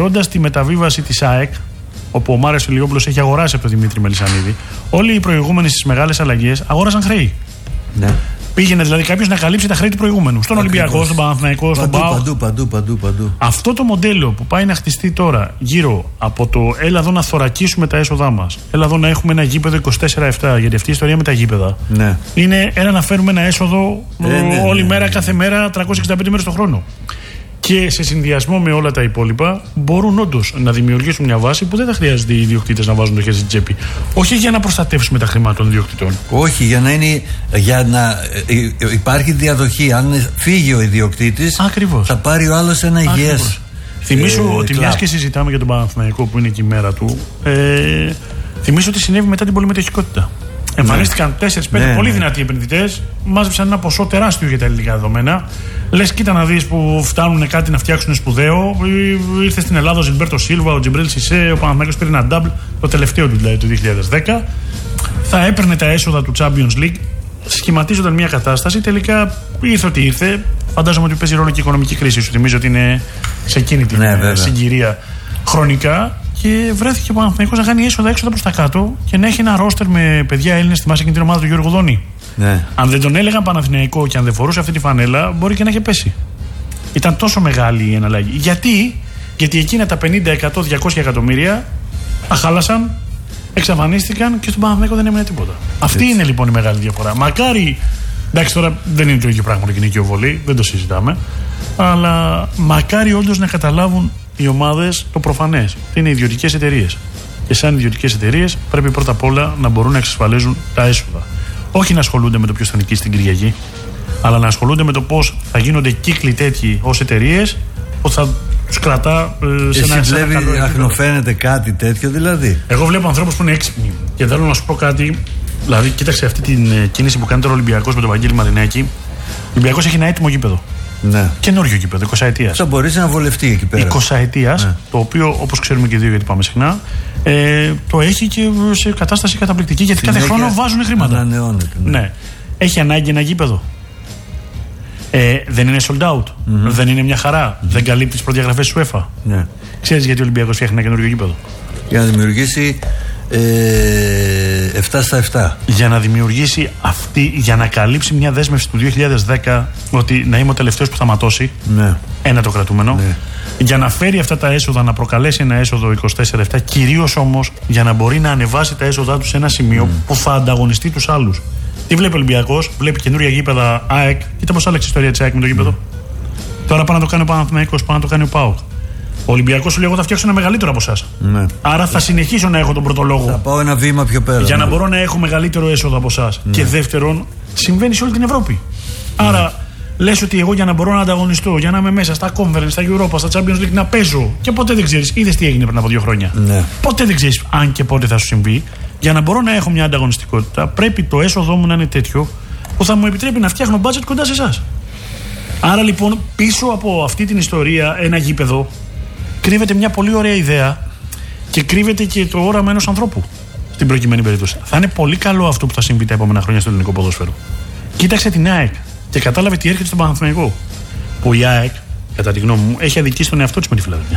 παρατηρώντας τη μεταβίβαση της ΑΕΚ, όπου ο Μάριος Ηλιόπουλος έχει αγοράσει από τον Δημήτρη Μελισσανίδη, όλοι οι προηγούμενοι στις μεγάλες αλλαγές αγόρασαν χρέη. Ναι. Πήγαινε δηλαδή κάποιος να καλύψει τα χρέη του προηγούμενου. Στον Ολυμπιακό, στον Παναθηναϊκό, στον ΠΑΟΚ. Παντού. Αυτό το μοντέλο που πάει να χτιστεί τώρα γύρω από το έλα εδώ να θωρακίσουμε τα έσοδά μας, έλα εδώ να έχουμε ένα γήπεδο 24/7, γιατί αυτή η ιστορία με τα γήπεδα είναι ένα να φέρουμε ένα έσοδο όλη μέρα, κάθε μέρα, 365 μέρες το χρόνο. Και σε συνδυασμό με όλα τα υπόλοιπα μπορούν όντως να δημιουργήσουν μια βάση που δεν θα χρειάζεται οι ιδιοκτήτες να βάζουν το χέρι στην τσέπη. Όχι για να προστατεύσουμε τα χρήματα των ιδιοκτητών. Όχι, για να υπάρχει διαδοχή. Αν φύγει ο ιδιοκτήτης, θα πάρει ο άλλος ένα υγιές. Θυμήσου ότι μιας και συζητάμε για τον Παναθηναϊκό που είναι και η μέρα του, θυμήσου ότι συνέβη μετά την πολυμετοχικότητα. Εμφανίστηκαν 4-5 πολύ δυνατοί επενδυτές, μάζεψαν ένα ποσό τεράστιο για τα ελληνικά δεδομένα. Λες, κοίτα να δεις που φτάνουν κάτι να φτιάξουν σπουδαίο. Ήρθε στην Ελλάδα ο Ζιλμπέρτο Σίλβα, ο Τζιμπρέλ Σισέ, ο Παναθηναϊκός πήρε ένα double, το τελευταίο του δηλαδή το 2010. Θα έπαιρνε τα έσοδα του Champions League. Σχηματίζονταν μια κατάσταση. Τελικά ήρθε ό,τι ήρθε. Φαντάζομαι ότι παίζει ρόλο και η οικονομική κρίση. Σου θυμίζω ότι είναι σε εκείνη την συγκυρία χρονικά. Και βρέθηκε ο Παναθηναϊκός να κάνει έσοδα-έξοδα προς τα κάτω και να έχει ένα ρόστερ με παιδιά Έλληνες. Θυμάσαι εκείνη την ομάδα του Γιώργου Δόνη. Ναι. Αν δεν τον έλεγαν Παναθηναϊκό και αν δεν φορούσε αυτή τη φανέλα, μπορεί και να είχε πέσει. Ήταν τόσο μεγάλη η εναλλαγή. Γιατί εκείνα τα 50, 100, 200 εκατομμύρια αχάλασαν, εξαφανίστηκαν και στον Παναθηναϊκό δεν έμεινε τίποτα. Αυτή είναι λοιπόν η μεγάλη διαφορά. Μακάρι. Εντάξει, τώρα δεν είναι το ίδιο πράγμα το γυναικείο βολή, δεν το συζητάμε. Αλλά μακάρι όντως να καταλάβουν οι ομάδες το προφανές. Είναι ιδιωτικές εταιρείες. Και σαν ιδιωτικές εταιρείες πρέπει πρώτα απ' όλα να μπορούν να εξασφαλίζουν τα έσοδα. Όχι να ασχολούνται με το ποιος θα νικήσει την Κυριακή, αλλά να ασχολούνται με το πώς θα γίνονται κύκλοι τέτοιοι ως εταιρείες που θα τους κρατά σε ένα καλό επίπεδο. Αχνοφαίνεται κάτι τέτοιο δηλαδή. Εγώ βλέπω ανθρώπους που είναι έξυπνοι και θέλω να σου πω κάτι. Δηλαδή, κοίταξε αυτή την κίνηση που κάνει τώρα ο Ολυμπιακός με τον Βαγγέλη Μαρινάκη. Ο Ολυμπιακός έχει ένα έτοιμο γήπεδο. Ναι. Καινούριο γήπεδο, 20 ετίας. Θα μπορείς να βολευτεί εκεί πέρα. 20 ετίας, το οποίο όπως ξέρουμε και οι δύο, γιατί πάμε συχνά, το έχει και σε κατάσταση καταπληκτική, γιατί κάθε χρόνο βάζουν χρήματα. Ανανεώνεται. Ναι. Έχει ανάγκη ένα γήπεδο. Δεν είναι sold out. Δεν είναι μια χαρά. Δεν καλύπτει τις προδιαγραφές της UEFA. Ναι. Ξέρεις γιατί ο Ολυμπιακός φτιάχνει ένα καινούριο γήπεδο? Για να δημιουργήσει 7/7. Για να δημιουργήσει για να καλύψει μια δέσμευση του 2010 ότι να είμαι ο τελευταίος που θα ματώσει. Ναι. Ένα το κρατούμενο. Ναι. Για να φέρει αυτά τα έσοδα, να προκαλέσει ένα έσοδο 24/7, κυρίως όμως για να μπορεί να ανεβάσει τα έσοδά του σε ένα σημείο που θα ανταγωνιστεί τους άλλους. Τι βλέπει ο Ολυμπιακός? Βλέπει καινούρια γήπεδα ΑΕΚ. Κοίτα πώς άλλαξε η ιστορία της ΑΕΚ με το γήπεδο. Τώρα πάει να το κάνει ο Παναθηναϊκός, πάει να το κάνει ο ΠΑΟΚ. Ο Ολυμπιακός σου λέει: εγώ θα φτιάξω ένα μεγαλύτερο από εσάς. Ναι. Άρα θα συνεχίσω να έχω τον πρώτο λόγο. Θα πάω ένα βήμα πιο πέρα. Για να μπορώ να έχω μεγαλύτερο έσοδο από εσάς. Ναι. Και δεύτερον, συμβαίνει σε όλη την Ευρώπη. Άρα λες ότι εγώ για να μπορώ να ανταγωνιστώ, για να είμαι μέσα στα Conference, στα Europa, στα Champions League, να παίζω. Και ποτέ δεν ξέρεις. Είδες τι έγινε πριν από 2 χρόνια. Ναι. Ποτέ δεν ξέρεις αν και πότε θα σου συμβεί. Για να μπορώ να έχω μια ανταγωνιστικότητα, πρέπει το έσοδό μου να είναι τέτοιο που θα μου επιτρέπει να φτιάχνω budget κοντά σε εσάς. Άρα λοιπόν, πίσω από αυτή την ιστορία, ένα γήπεδο, κρύβεται μια πολύ ωραία ιδέα και κρύβεται και το όραμα ενός ανθρώπου. Στην προκειμένη περίπτωση. Θα είναι πολύ καλό αυτό που θα συμβεί τα επόμενα χρόνια στο ελληνικό ποδόσφαιρο. Κοίταξε την ΑΕΚ και κατάλαβε τι έρχεται στον Παναθηναϊκό. Που η ΑΕΚ, κατά τη γνώμη μου, έχει αδικήσει τον εαυτό της με τη Φιλαδέλφια.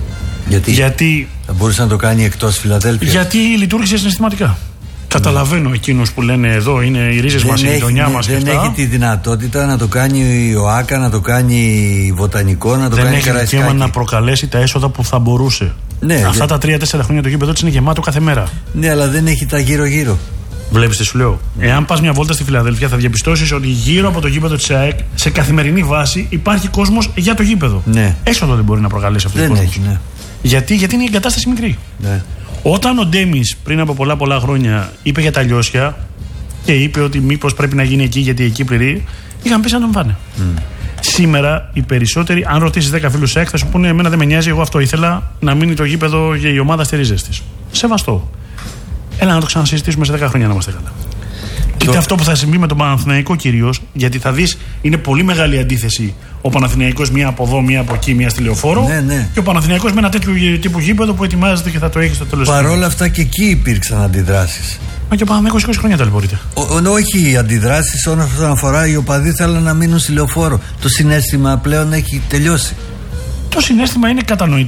Γιατί θα μπορούσε να το κάνει εκτός Φιλαδέλφειας. Γιατί λειτουργήσε συναισθηματικά. Καταλαβαίνω εκείνους που λένε εδώ είναι οι ρίζες μας, η γειτονιά μας. Δεν έχει τη δυνατότητα να το κάνει ο ΆΚΑ, να το κάνει Βοτανικό, να το κάνει Καραϊσκάκη. Δεν έχει δικαίωμα να προκαλέσει τα έσοδα που θα μπορούσε. Ναι, αυτά τα 3-4 χρόνια το γήπεδο της είναι γεμάτο κάθε μέρα. Ναι, αλλά δεν έχει τα γύρω-γύρω. Βλέπεις τι σου λέω. Εάν πας μια βόλτα στη Φιλαδέλφια, θα διαπιστώσεις ότι γύρω από το γήπεδο της ΑΕΚ, σε καθημερινή βάση, υπάρχει κόσμος για το γήπεδο. Ναι. Έσοδο δεν μπορεί να προκαλέσει αυτό το κόσμο. Ναι. Γιατί είναι η εγκατάσταση μικρή. Ναι. Όταν ο Ντέμις πριν από πολλά χρόνια είπε για τα λιώσια και είπε ότι μήπως πρέπει να γίνει εκεί γιατί εκεί πληρεί, είχαν πει να τον πάνε. Σήμερα οι περισσότεροι, αν ρωτήσεις 10 φίλους ΑΕΚ, θα σου πούνε: εμένα δεν με νοιάζει, εγώ αυτό ήθελα, να μείνει το γήπεδο και η ομάδα στη ρίζες της. Σεβαστό. Έλα να το ξανασυζητήσουμε σε 10 χρόνια να είμαστε καλά. Κοίτα αυτό που θα συμβεί με τον Παναθηναϊκό κυρίως, γιατί θα δεις είναι πολύ μεγάλη αντίθεση. Ο Παναθηναϊκός μία από εδώ, μία από εκεί, μία στη Λεωφόρο. Ναι. Και ο Παναθηναϊκός με ένα τέτοιο τύπου γήπεδο που ετοιμάζεται και θα το έχει στο τέλος. Παρ' όλα αυτά και εκεί υπήρξαν αντιδράσεις. Μα και ο Παναθηναϊκός 20 χρόνια ταλαιπωρείται. Όχι, οι αντιδράσεις όσον αφορά οι οπαδοί θέλουν να μείνουν στη Λεωφόρο. Το συναίσθημα πλέον έχει τελειώσει. Το συναίσθημα είναι κατανοητό.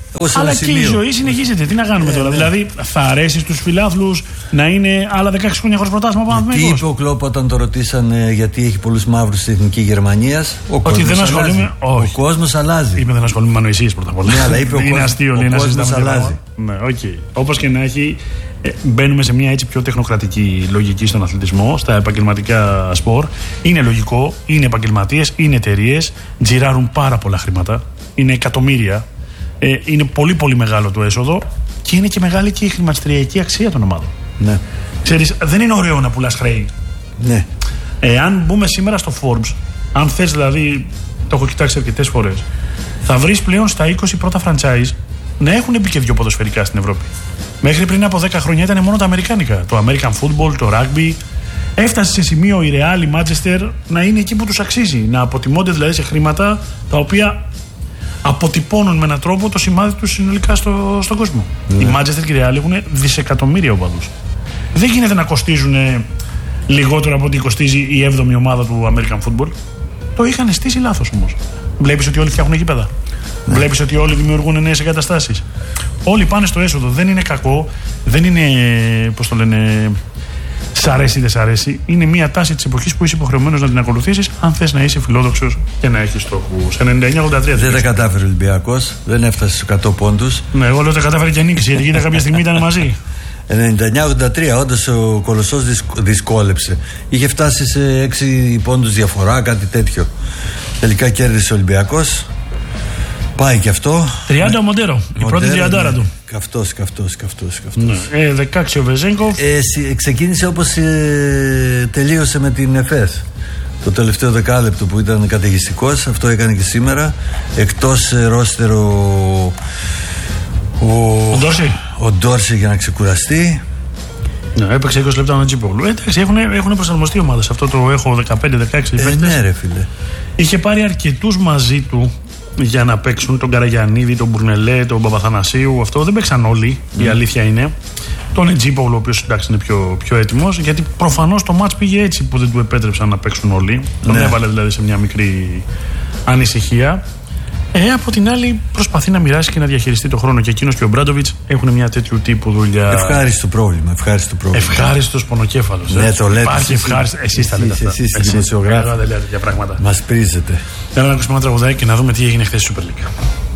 Αλλά και η ζωή συνεχίζεται. Τι να κάνουμε τώρα. Δηλαδή, θα αρέσει στους φιλάθλους να είναι άλλα 16 χρόνια χωρίς πρωτάθλημα πάνω από. Τι είπε ο Κλόπ όταν το ρωτήσανε γιατί έχει πολλούς μαύρους στην εθνική Γερμανία? Ότι δεν ασχολούμαι. Ο κόσμος αλλάζει. Είπε δεν ασχολούμαι με ανοησίες πρώτα απ' όλα. Ναι, αλλά είπε ο κόσμος αλλάζει. Ναι, okay. Όπως και να έχει, μπαίνουμε σε μια έτσι πιο τεχνοκρατική λογική στον αθλητισμό, στα επαγγελματικά σπορ. Είναι λογικό, είναι επαγγελματίες, είναι εταιρείες, τζιράρουν πάρα πολλά χρήματα, είναι εκατομμύρια. Είναι πολύ πολύ μεγάλο το έσοδο και είναι και μεγάλη και η χρηματιστηριακή αξία των ομάδων. Ναι. Ξέρεις, δεν είναι ωραίο να πουλάς χρέη. Ναι. Αν μπούμε σήμερα στο Forbes, αν θες δηλαδή, το έχω κοιτάξει αρκετές φορές, θα βρεις πλέον στα 20 πρώτα franchise να έχουν μπει και 2 ποδοσφαιρικά στην Ευρώπη. Μέχρι πριν από 10 χρόνια ήταν μόνο τα αμερικάνικα. Το American Football, το Rugby. Έφτασε σε σημείο η Real, η Manchester να είναι εκεί που τους αξίζει. Να αποτιμώνται δηλαδή σε χρήματα τα οποία αποτυπώνουν με έναν τρόπο το σημάδι τους συνολικά στον κόσμο. Ναι. Η Manchester και η Real έχουν δισεκατομμύρια οπαδούς. Δεν γίνεται να κοστίζουν λιγότερο από ό,τι κοστίζει η 7η ομάδα του American Football. Το είχαν στήσει λάθος όμως. Βλέπεις ότι όλοι φτιάχνουν γήπεδα. Ναι. Βλέπεις ότι όλοι δημιουργούν νέες εγκαταστάσεις. Όλοι πάνε στο έσοδο. Δεν είναι κακό, δεν είναι, πώς το λένε, σ' αρέσει ή δεν σ' αρέσει. Είναι μια τάση της εποχής που είσαι υποχρεωμένος να την ακολουθήσεις, αν θες να είσαι φιλόδοξος και να έχεις στόχους. 99-83. Δεν τα κατάφερε ο Ολυμπιακός, δεν έφτασε στους 100 πόντους. Ναι, εγώ λέω ότι τα κατάφερε και νίκησε, γιατί κάποια στιγμή ήταν μαζί. 99-83, όντως ο Κολοσσός δυσκόλεψε. Είχε φτάσει σε 6 πόντους διαφορά, κάτι τέτοιο. Τελικά κέρδισε ο Ολυμπιακός. Πάει και αυτό. 30 ο Μοντέρο, η πρώτη τριαντάρα του. Καυτός. Ναι. 16 ο Βεζέγκοφ. Ξεκίνησε όπως τελείωσε με την ΕΦΕΣ. Το τελευταίο δεκάλεπτο που ήταν καταιγιστικός, αυτό έκανε και σήμερα. Εκτός ρόστερο ο Ντόρση για να ξεκουραστεί. Ναι, έπαιξε 20 λεπτά με τον Τζίπογλου. Εντάξει, έχουν προσαρμοστεί ομάδες. Αυτό το έχω 15-16 παίκτες. Ναι, ρε φίλε. Είχε πάρει αρκετούς μαζί του για να παίξουν, τον Καραγιαννίδη, τον Μπουρνελέ, τον Παπαθανασίου. Αυτό δεν παίξαν όλοι, η αλήθεια είναι. Τον Ετζίπογλου, ο οποίος εντάξει είναι πιο έτοιμος, γιατί προφανώς το μάτς πήγε έτσι που δεν του επέτρεψαν να παίξουν όλοι. Τον έβαλε δηλαδή σε μια μικρή ανησυχία. Από την άλλη, προσπαθεί να μοιράσει και να διαχειριστεί το χρόνο. Και εκείνος και ο Μπράντοβιτς έχουν μια τέτοιου τύπου δουλειά. Ευχάριστο πρόβλημα. Ευχάριστος πονοκέφαλος. Ναι, το λέτε. Υπάρχει ευχάριστο. Εσείς τα λέτε αυτά. Εσείς δημοσιογράφοι. Δεν λέτε τέτοια πράγματα. Μας πρίζετε. Έλα να ακούσουμε ένα τραγουδάκι και να δούμε τι έγινε χθες στη Super League.